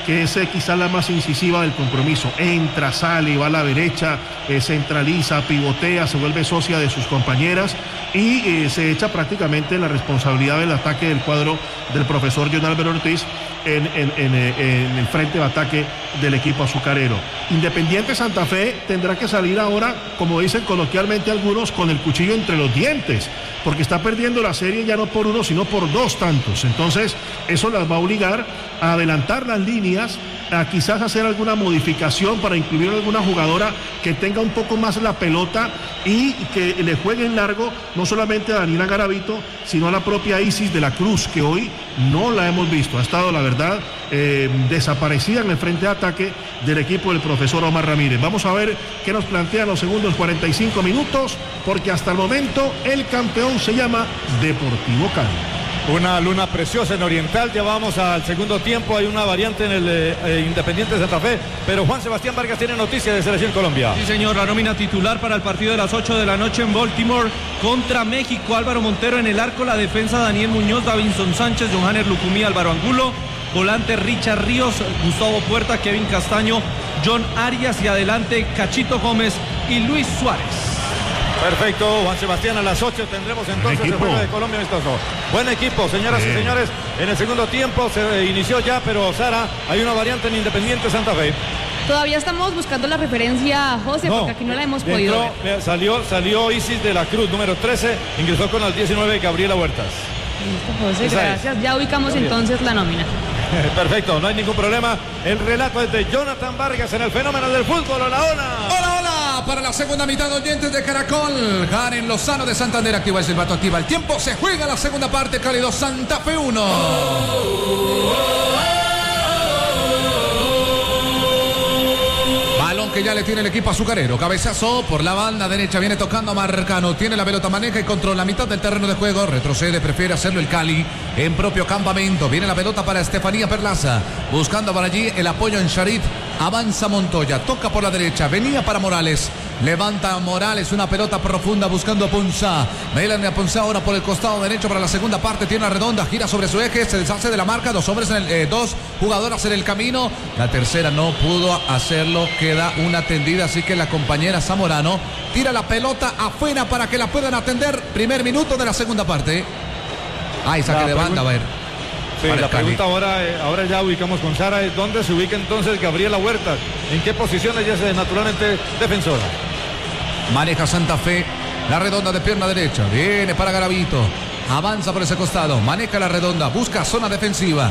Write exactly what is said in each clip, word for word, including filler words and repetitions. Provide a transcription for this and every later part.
que es eh, quizá la más incisiva del compromiso. Entra, sale, va a la derecha, eh, centraliza, pivotea, se vuelve socia de sus compañeras y eh, se echa prácticamente la responsabilidad del ataque del cuadro del profesor John Álvaro Ortiz en, en, en, en el frente de ataque del equipo azucarero. Independiente Santa Fe tendrá que salir ahora, como dicen coloquialmente algunos, con el cuchillo entre los dientes, porque está perdiendo la serie ya no por uno, sino por dos tantos. Entonces, eso las va a obligar a adelantar las líneas, a quizás hacer alguna modificación para incluir alguna jugadora que tenga un poco más la pelota y que le juegue en largo, no solamente a Daniela Garavito, sino a la propia Isis de la Cruz, que hoy no la hemos visto. Ha estado, la verdad, eh, desaparecida en el frente de ataque del equipo del profesor Omar Ramírez. Vamos a ver qué nos plantean los segundos cuarenta y cinco minutos, porque hasta el momento el campeón se llama Deportivo Cali. Una luna preciosa en Oriental, ya vamos al segundo tiempo, hay una variante en el eh, Independiente de Santa Fe, pero Juan Sebastián Vargas tiene noticias de Selección Colombia. Sí, señor, la nómina titular para el partido de las ocho de la noche en Baltimore contra México: Álvaro Montero en el arco, la defensa Daniel Muñoz, Davinson Sánchez, Johanner Lucumí, Álvaro Angulo, volante Richard Ríos, Gustavo Puerta, Kevin Castaño, John Arias y adelante Cachito Gómez y Luis Suárez. Perfecto, Juan Sebastián, a las ocho tendremos entonces el juego de Colombia amistoso. Buen equipo, señoras Bien. y señores. En el segundo tiempo se inició ya, pero Sara, hay una variante en Independiente Santa Fe. Todavía estamos buscando la referencia, José, no, porque aquí no la hemos dentro, podido ver. Salió, salió Isis de la Cruz, número trece, ingresó con el diecinueve Gabriela Huertas. Listo, José, Esa gracias. Es. Ya ubicamos entonces la nómina. Perfecto, no hay ningún problema. El relato es de Jonathan Vargas en el fenómeno del fútbol. Hola, hola. Hola, hola. Para la segunda mitad, oyentes de Caracol. Karen Lozano de Santander activa el silbato, activa el tiempo. Se juega la segunda parte. Cali dos, Santa Fe uno. Balón que ya le tiene el equipo azucarero. Cabezazo por la banda derecha. Viene tocando Marcano. Tiene la pelota, maneja y controla la mitad del terreno de juego. Retrocede, prefiere hacerlo el Cali en propio campamento. Viene la pelota para Estefanía Perlaza. Buscando por allí el apoyo en Charit. Avanza Montoya. Toca por la derecha. Venía para Morales. Levanta Morales. Una pelota profunda buscando a Ponzá. Melanie Ponzá ahora por el costado derecho para la segunda parte. Tiene una redonda. Gira sobre su eje. Se deshace de la marca. Dos hombres en el, eh, dos jugadoras en el camino. La tercera no pudo hacerlo. Queda una tendida. Así que la compañera Zamorano tira la pelota afuera para que la puedan atender. Primer minuto de la segunda parte. Ay, saque de banda, a ver. Sí, la pregunta ahora, eh, ahora ya ubicamos con Sara, es dónde se ubica entonces Gabriela Huertas, en qué posición ella es naturalmente defensora. Maneja Santa Fe, la redonda de pierna derecha, viene para Garavito, avanza por ese costado, maneja la redonda, busca zona defensiva.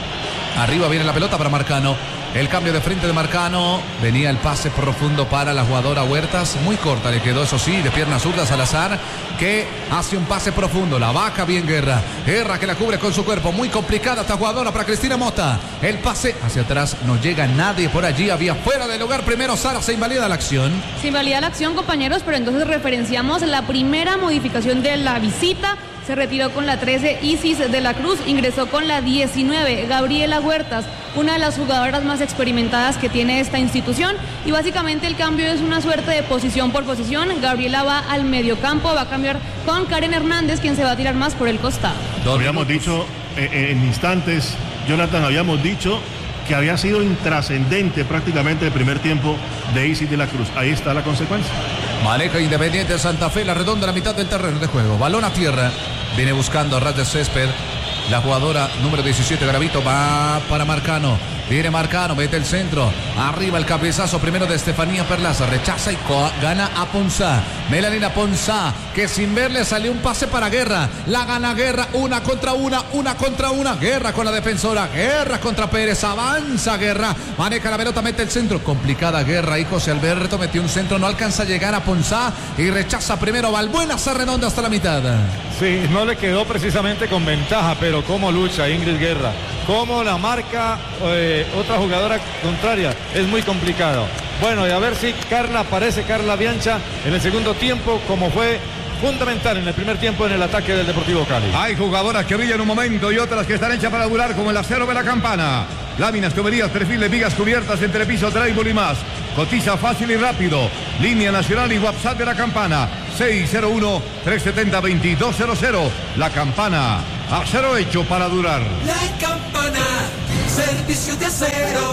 Arriba viene la pelota para Marcano. El cambio de frente de Marcano. Venía el pase profundo para la jugadora Huertas. Muy corta le quedó, eso sí, de pierna zurda Salazar, que hace un pase profundo. La baja bien Guerra. Guerra que la cubre con su cuerpo. Muy complicada esta jugadora para Cristina Mota. El pase hacia atrás. No llega nadie por allí. Había fuera de lugar. Primero Sara, se invalida la acción. Se invalida la acción, compañeros, pero entonces referenciamos la primera modificación de la visita. Se retiró con la trece Isis de la Cruz, ingresó con la diecinueve Gabriela Huertas, una de las jugadoras más experimentadas que tiene esta institución, y básicamente el cambio es una suerte de posición por posición. Gabriela va al mediocampo, va a cambiar con Karen Hernández, quien se va a tirar más por el costado. Habíamos dicho eh, en instantes, Jonathan, habíamos dicho que había sido intrascendente prácticamente el primer tiempo de Isis de la Cruz. Ahí está la consecuencia. Maneja Independiente Santa Fe, la redonda a la mitad del terreno de juego. Balón a tierra, viene buscando a ras de césped. La jugadora número diecisiete, Garavito, va para Marcano. Viene Marcano, mete el centro. Arriba el cabezazo primero de Estefanía Perlaza. Rechaza y gana a Ponzá. Melanina Ponzá, que sin verle salió un pase para Guerra. La gana Guerra, una contra una, una contra una. Guerra con la defensora. Guerra contra Pérez. Avanza Guerra. Maneja la pelota, mete el centro. Complicada Guerra. Y José Alberto metió un centro. No alcanza a llegar a Ponzá. Y rechaza primero Valbuena. Se redonda hasta la mitad. Sí, no le quedó precisamente con ventaja, pero cómo lucha Ingrid Guerra. Cómo la marca eh, otra jugadora contraria. Es muy complicado. Bueno, y a ver si Carla aparece, Carla Biancha, en el segundo tiempo, como fue fundamental en el primer tiempo en el ataque del Deportivo Cali. Hay jugadoras que brillan un momento y otras que están hechas para durar, como el acero de la Campana. Láminas, tuberías, perfiles, vigas cubiertas, entrepiso, drywall y más. Cotiza fácil y rápido. Línea nacional y WhatsApp de la Campana. seis cero uno, tres siete cero, dos dos cero cero. La Campana. Acero hecho para durar. La Campana. Servicio de acero.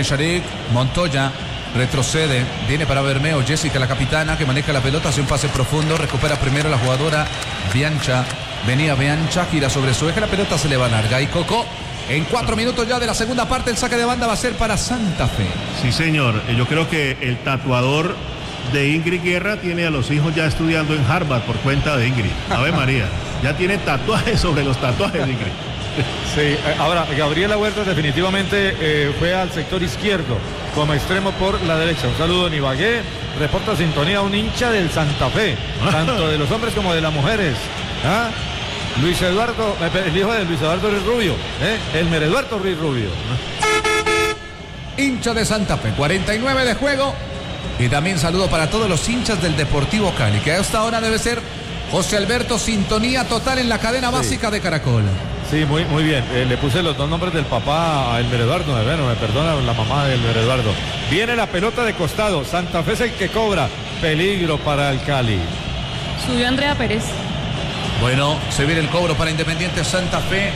viene Sharik, Montoya. Retrocede, viene para Bermeo, Jessica la capitana que maneja la pelota, hace un pase profundo, recupera primero la jugadora Biancha, venía Biancha, gira sobre su eje, la pelota se le va larga y Coco, en cuatro minutos ya de la segunda parte el saque de banda va a ser para Santa Fe. Sí señor, yo creo que el tatuador de Ingrid Guerra tiene a los hijos ya estudiando en Harvard por cuenta de Ingrid, Ave María, ya tiene tatuajes sobre los tatuajes de Ingrid. Sí, ahora Gabriela Huertas definitivamente eh, fue al sector izquierdo como extremo por la derecha. Un saludo en Ibagué, reporta sintonía un hincha del Santa Fe, tanto de los hombres como de las mujeres. ¿Ah? Luis Eduardo, el hijo de Luis Eduardo Ruiz Rubio, ¿eh? Elmer Eduardo Ruiz Rubio. Hincha de Santa Fe, cuarenta y nueve de juego. Y también saludo para todos los hinchas del Deportivo Cali, que a esta hora debe ser José Alberto, sintonía total en la cadena sí. básica de Caracol. Sí, muy, muy bien. Eh, le puse los dos nombres del papá a Elmer Eduardo. Bueno, me perdona la mamá de Elmer Eduardo. Viene la pelota de costado. Santa Fe es el que cobra. Peligro para el Cali. Subió Andrea Pérez. Bueno, se viene el cobro para Independiente Santa Fe.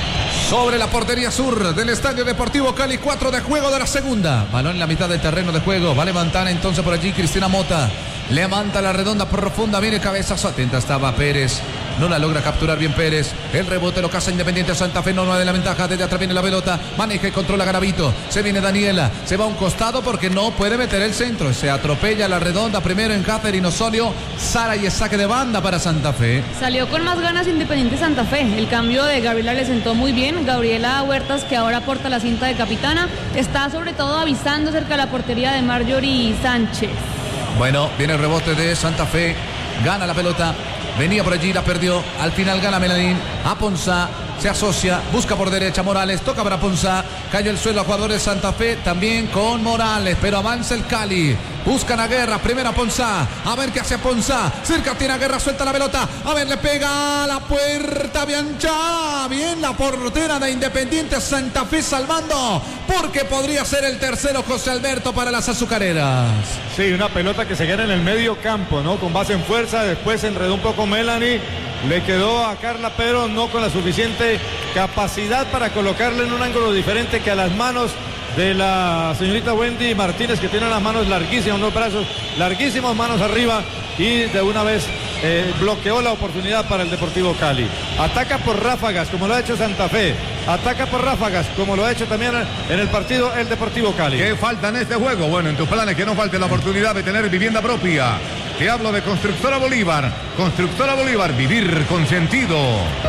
Sobre la portería sur del Estadio Deportivo Cali, cuatro de juego de la segunda. Balón en la mitad del terreno de juego. Va a levantar entonces por allí Cristina Mota. Levanta la redonda profunda, viene cabezazo, atenta estaba Pérez, no la logra capturar bien Pérez, el rebote lo caza Independiente Santa Fe, no de la ventaja, desde atrás viene la pelota, maneja y controla Garavito, se viene Daniela, se va a un costado porque no puede meter el centro, se atropella la redonda primero en Catherine Osorio, Sara y el saque de banda para Santa Fe. Salió con más ganas Independiente Santa Fe, el cambio de Gabriela le sentó muy bien, Gabriela Huertas que ahora porta la cinta de capitana, está sobre todo avisando cerca de la portería de Marjorie Sánchez. Bueno, viene el rebote de Santa Fe, gana la pelota, venía por allí, la perdió, al final gana Melanín, a Ponzá, se asocia, busca por derecha Morales, toca para Ponzá, cayó el suelo a jugador de Santa Fe, también con Morales, pero avanza el Cali, buscan a Guerra, primera Ponzá, a ver qué hace Ponzá, cerca tiene a Guerra, suelta la pelota, a ver, le pega a la puerta Biancha, bien la portera de Independiente Santa Fe salvando, porque podría ser el tercero José Alberto para las azucareras. Sí, una pelota que se gana en el medio campo, ¿no? Con base en fuerza, después se enredó un poco Melanie, le quedó a Carla, pero no con la suficiente capacidad para colocarle en un ángulo diferente que a las manos de la señorita Wendy Martínez, que tiene las manos larguísimas, unos brazos larguísimos, manos arriba, y de una vez eh, bloqueó la oportunidad para el Deportivo Cali. Ataca por ráfagas, como lo ha hecho Santa Fe. Ataca por ráfagas, como lo ha hecho también en el partido el Deportivo Cali. ¿Qué falta en este juego? Bueno, en tus planes que no falte la oportunidad de tener vivienda propia. Te hablo de Constructora Bolívar. Constructora Bolívar, vivir con sentido.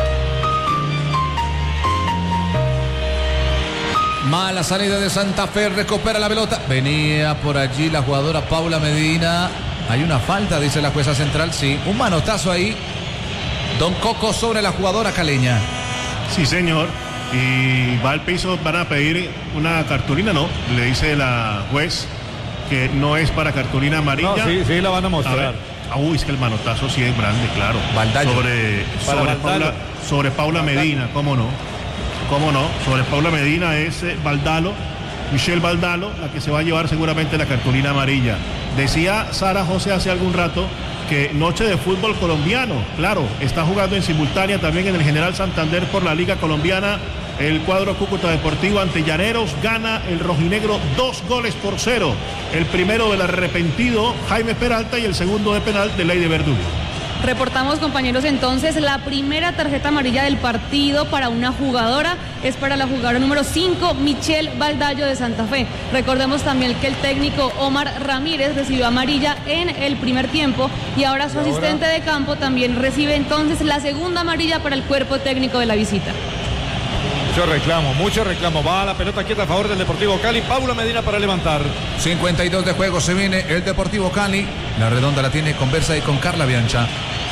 Mala salida de Santa Fe, recupera la pelota. Venía por allí la jugadora Paula Medina. Hay una falta, dice la jueza central, sí. Un manotazo ahí. Don Coco sobre la jugadora caleña. Sí, señor. Y va al piso, van a pedir una cartulina, ¿no? Le dice la juez que no es para cartulina amarilla. No, sí, sí, la van a mostrar. A ver. Ah, uy, es que el manotazo sí es grande, claro. Baldayo. Sobre, sobre, Paula, sobre Paula Medina, ¿cómo no? ¿Cómo no? Sobre Paula Medina es eh, Baldalo, Michelle Baldalo, la que se va a llevar seguramente la cartulina amarilla. Decía Sara José hace algún rato que noche de fútbol colombiano, claro, está jugando en simultánea también en el General Santander por la Liga Colombiana. El cuadro Cúcuta Deportivo ante Llaneros gana el rojinegro dos goles por cero. El primero del arrepentido Jaime Peralta y el segundo de penal de Ley de Verdugo. Reportamos, compañeros, entonces la primera tarjeta amarilla del partido para una jugadora es para la jugadora número cinco, Michelle Baldallo de Santa Fe. Recordemos también que el técnico Omar Ramírez recibió amarilla en el primer tiempo y ahora su asistente de campo también recibe entonces la segunda amarilla para el cuerpo técnico de la visita. Mucho reclamo, mucho reclamo. Va a la pelota quieta a favor del Deportivo Cali. Paula Medina para levantar. cincuenta y dos de juego, se viene el Deportivo Cali. La redonda la tiene con Versa y con Carla Biancha.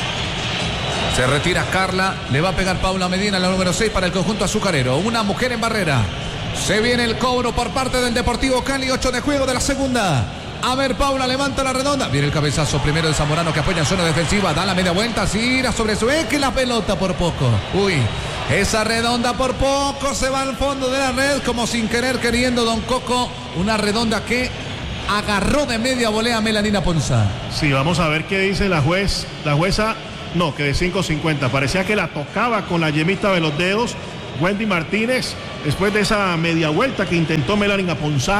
Se retira Carla, le va a pegar Paula Medina, la número seis para el conjunto azucarero. Una mujer en barrera. Se viene el cobro por parte del Deportivo Cali, ocho de juego de la segunda. A ver, Paula levanta la redonda. Viene el cabezazo primero de Zamorano que apoya en zona defensiva. Da la media vuelta, gira sobre su eje, la pelota por poco. Uy, esa redonda por poco se va al fondo de la red, como sin querer queriendo Don Coco. Una redonda que agarró de media volea a Melanina Ponzá. Sí, vamos a ver qué dice la juez, la jueza, no, que de cinco cincuenta. Parecía que la tocaba con la yemita de los dedos Wendy Martínez, después de esa media vuelta que intentó Melanina Ponzá.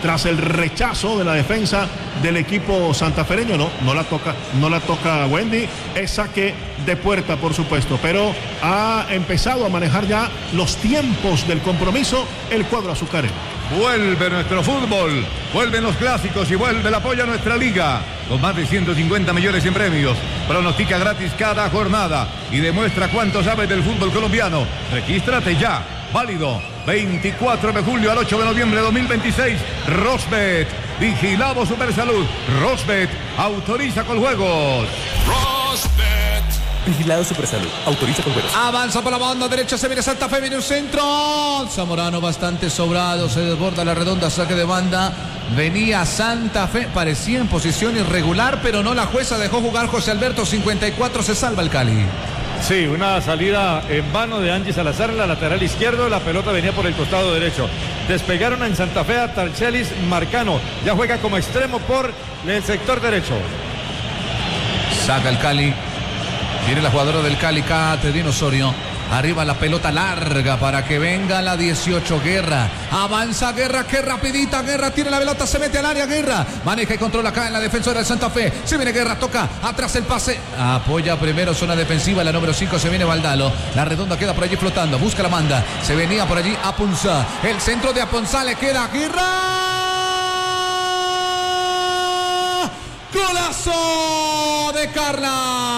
tras el rechazo de la defensa del equipo santafereño. No, no la toca, no la toca Wendy. Es saque de puerta, por supuesto, pero ha empezado a manejar ya los tiempos del compromiso el cuadro azucarero. Vuelve nuestro fútbol, vuelven los clásicos y vuelve el apoyo a nuestra liga. Con más de ciento cincuenta millones en premios. Pronostica gratis cada jornada y demuestra cuánto sabes del fútbol colombiano. Regístrate ya. Válido veinticuatro de julio al ocho de noviembre de dos mil veintiséis. Rosbet. Vigilado Supersalud. Rosbet. Autoriza con juegos. Rosbet. Vigilado Supersalud. Autoriza con juegos. Avanza por la banda derecha. Se viene Santa Fe. Viene un centro. Zamorano bastante sobrado. Se desborda la redonda. Saque de banda. Venía Santa Fe. Parecía en posición irregular, pero no. La jueza dejó jugar José Alberto. cincuenta y cuatro. Se salva el Cali. Sí, una salida en vano de Angie Salazar en la lateral izquierdo. La pelota venía por el costado derecho. Despegaron en Santa Fe a Tarchelis Marcano. Ya juega como extremo por el sector derecho. Saca el Cali. Viene la jugadora del Cali, Caterina Osorio. Arriba la pelota larga para que venga la dieciocho. Guerra. Avanza Guerra. Qué rapidita Guerra. Tiene la pelota. Se mete al área Guerra. Maneja y controla acá en la defensora del Santa Fe. Se viene Guerra. Toca. Atrás el pase. Apoya primero zona defensiva. La número cinco se viene Valdalo. La redonda queda por allí flotando. Busca la manda. Se venía por allí Apunza. El centro de Apunza le queda Guerra. Golazo de Carla.